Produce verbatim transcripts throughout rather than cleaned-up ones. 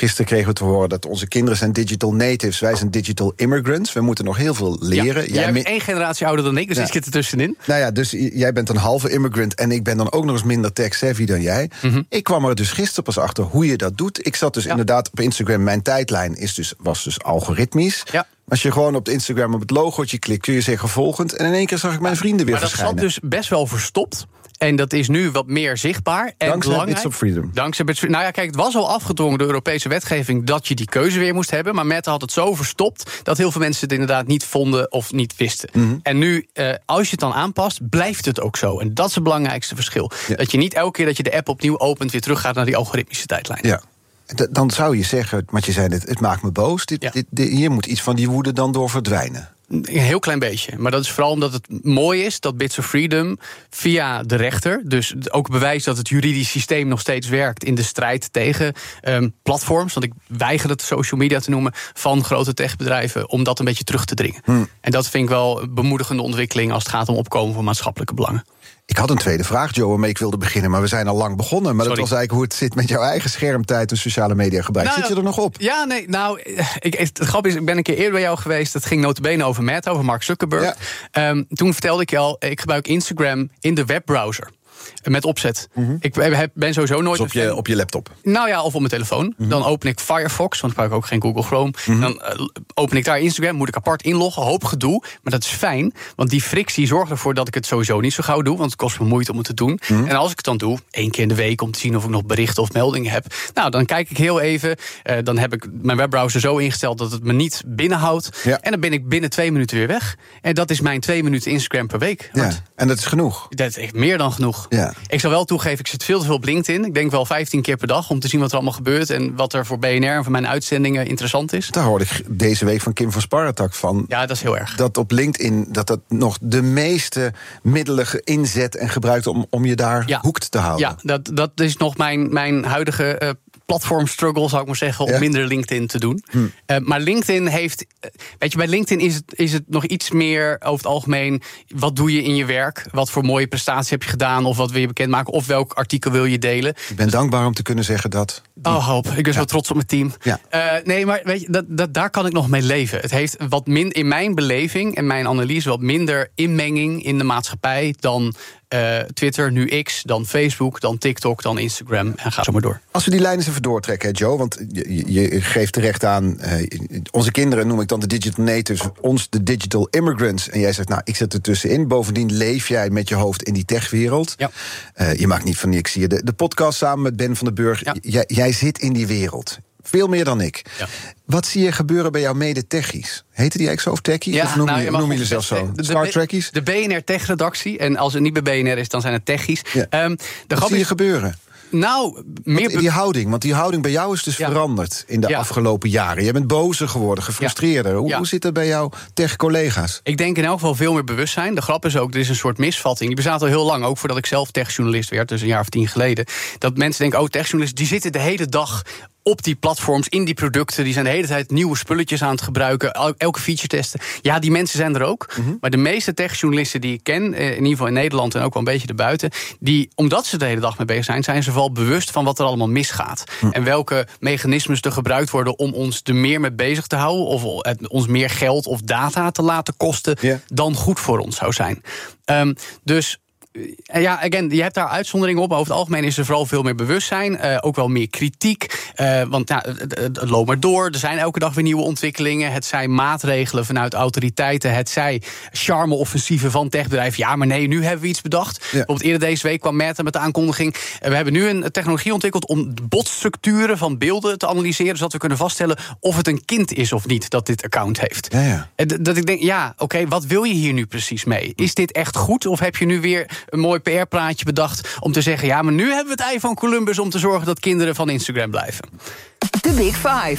Gisteren kregen we te horen dat onze kinderen zijn digital natives. Wij zijn digital immigrants. We moeten nog heel veel leren. Ja, jij jij bent mi- één generatie ouder dan ik, dus Ja. ik zit er tussenin. Nou ja, dus jij bent een halve immigrant en ik ben dan ook nog eens minder tech-savvy dan jij. Mm-hmm. Ik kwam er dus gisteren pas achter hoe je dat doet. Ik zat dus Ja. inderdaad op Instagram. Mijn tijdlijn is dus, was dus algoritmisch. Ja. Als je gewoon op de Instagram op het logootje klikt, kun je zeggen volgend. En in één keer zag ik mijn vrienden weer Maar dat verschijnen. zat dus best wel verstopt. En dat is nu wat meer zichtbaar. En Dankzij belangrijk, Bits of Freedom. Dankzij Bits of Freedom. Nou ja, kijk, het was al afgedwongen door Europese wetgeving dat je die keuze weer moest hebben. Maar Meta had het zo verstopt dat heel veel mensen het inderdaad niet vonden of niet wisten. Mm-hmm. En nu, eh, als je het dan aanpast, blijft het ook zo. En dat is het belangrijkste verschil. Ja. Dat je niet elke keer dat je de app opnieuw opent weer teruggaat naar die algoritmische tijdlijn. Ja. Dan zou je zeggen, want je zei net, het maakt me boos. Dit, ja. dit, dit, hier moet iets van die woede dan door verdwijnen. Een heel klein beetje. Maar dat is vooral omdat het mooi is dat Bits of Freedom via de rechter, dus ook bewijst dat het juridisch systeem nog steeds werkt in de strijd tegen um, platforms, want ik weiger het social media te noemen, van grote techbedrijven, om dat een beetje terug te dringen. Hmm. En dat vind ik wel een bemoedigende ontwikkeling als het gaat om opkomen van maatschappelijke belangen. Ik had een tweede vraag, Joe, waarmee ik wilde beginnen, maar we zijn al lang begonnen. Maar Sorry. dat was eigenlijk hoe het zit met jouw eigen schermtijd en sociale media gebruik. Nou, zit je er nog op? Ja, nee, nou, ik, het grap is, ik ben een keer eerder bij jou geweest. Dat ging nota bene over Meta, over Mark Zuckerberg. Ja. Um, toen vertelde ik je al, ik gebruik Instagram in de webbrowser. Met opzet. Mm-hmm. Ik ben sowieso nooit... Dus op je, op je laptop? Nou ja, of op mijn telefoon. Mm-hmm. Dan open ik Firefox, want ik gebruik ook geen Google Chrome. Mm-hmm. Dan uh, open ik daar Instagram, moet ik apart inloggen. Hoop gedoe, maar dat is fijn. Want die frictie zorgt ervoor dat ik het sowieso niet zo gauw doe. Want het kost me moeite om het te doen. Mm-hmm. En als ik het dan doe, één keer in de week... om te zien of ik nog berichten of meldingen heb... nou, dan kijk ik heel even. Uh, dan heb ik mijn webbrowser zo ingesteld dat het me niet binnenhoudt. Ja. En dan ben ik binnen twee minuten weer weg. En dat is mijn twee minuten Instagram per week. Ja. En dat is genoeg? Dat is echt meer dan genoeg. Ja. Ik zal wel toegeven, ik zit veel te veel op LinkedIn. Ik denk wel vijftien keer per dag om te zien wat er allemaal gebeurt... en wat er voor B N R en voor mijn uitzendingen interessant is. Daar hoorde ik deze week van Kim van Sparretak van. Ja, dat is heel erg. Dat op LinkedIn dat dat nog de meeste middelen inzet en gebruikt... om, om je daar ja. hoekt te houden. Ja, dat, dat is nog mijn, mijn huidige... Uh, platform struggle, zou ik maar zeggen, om ja. minder LinkedIn te doen. Hm. Uh, maar LinkedIn heeft... Weet je, bij LinkedIn is het, is het nog iets meer over het algemeen... wat doe je in je werk? Wat voor mooie prestatie heb je gedaan? Of wat wil je bekendmaken? Of welk artikel wil je delen? Ik ben dus dankbaar om te kunnen zeggen dat... Oh, hoop. Ik ben ja. zo trots op mijn team. Ja. Uh, nee, maar weet je, dat, dat, daar kan ik nog mee leven. Het heeft wat min, in mijn beleving en mijn analyse... wat minder inmenging in de maatschappij dan... Uh, Twitter, nu X, dan Facebook, dan TikTok, dan Instagram en ga zo maar door. Als we die lijn eens even doortrekken, hè, Joe, want je, je geeft terecht aan... Uh, onze kinderen noem ik dan de digital natives, ons de digital immigrants. En jij zegt, nou, ik zit er tussenin. Bovendien leef jij met je hoofd in die techwereld. Ja. Uh, je maakt niet van niks hier. De, de podcast samen met Ben van den Burg, ja. jij, jij zit in die wereld. Veel meer dan ik. Ja. Wat zie je gebeuren bij jouw mede-techies? Heten die eigenlijk zo of techies? Ja, of noem, nou, je, je noem je ze zelf zo? De, Star Trekkies? De B N R Tech-redactie. En als het niet bij B N R is, dan zijn het techies. Ja. Um, de Wat zie je is, gebeuren? Nou, meer want die houding, want die houding bij jou is dus ja. veranderd in de ja. afgelopen jaren. Je bent bozer geworden, gefrustreerder. Ja. Hoe, ja. hoe zit het bij jouw tech-collega's? Ik denk in elk geval veel meer bewustzijn. De grap is ook, er is een soort misvatting. Die bestaat al heel lang, ook voordat ik zelf techjournalist werd, dus een jaar of tien geleden. Dat mensen denken, oh, techjournalisten, die zitten de hele dag op die platforms, in die producten. Die zijn de hele tijd nieuwe spulletjes aan het gebruiken. Elke feature testen. Ja, die mensen zijn er ook. Mm-hmm. Maar de meeste techjournalisten die ik ken, in ieder geval in Nederland en ook wel een beetje erbuiten, die, omdat ze de hele dag mee bezig zijn, zijn ze vooral bewust van wat er allemaal misgaat. Mm. En welke mechanismes er gebruikt worden om ons er meer mee bezig te houden, of het, ons meer geld of data te laten kosten, yeah. dan goed voor ons zou zijn. Um, dus ja, again, je hebt daar uitzonderingen op. Over het algemeen is er vooral veel meer bewustzijn. Uh, ook wel meer kritiek. Uh, want ja, het, het, het loopt maar door. Er zijn elke dag weer nieuwe ontwikkelingen. Het zijn maatregelen vanuit autoriteiten. Het zij charme-offensieven van techbedrijven. Ja, maar nee, nu hebben we iets bedacht. Ja. Bijvoorbeeld eerder deze week kwam Meta met de aankondiging. Uh, we hebben nu een technologie ontwikkeld om botstructuren van beelden te analyseren, zodat we kunnen vaststellen of het een kind is of niet dat dit account heeft. Ja, ja. Uh, dat ik denk, ja, oké, okay, wat wil je hier nu precies mee? Is dit echt goed of heb je nu weer een mooi P R-praatje bedacht om te zeggen, ja, maar nu hebben we het ei van Columbus om te zorgen dat kinderen van Instagram blijven. De Big Five.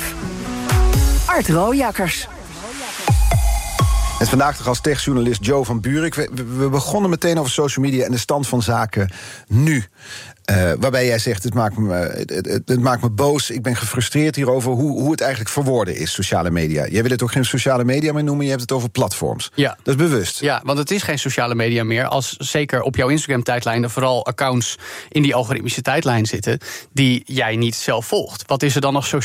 Art Rooijakkers. En vandaag de gast techjournalist Joe van Buurik. We, we begonnen meteen over social media en de stand van zaken nu. Uh, waarbij jij zegt, het maakt, me, het, het, het maakt me boos, ik ben gefrustreerd hierover hoe, hoe het eigenlijk verworden is, sociale media. Jij wil het ook geen sociale media meer noemen, je hebt het over platforms. Ja. Dat is bewust. Ja, want het is geen sociale media meer, als zeker op jouw Instagram-tijdlijn er vooral accounts in die algoritmische tijdlijn zitten die jij niet zelf volgt. Wat is er dan nog sociaal?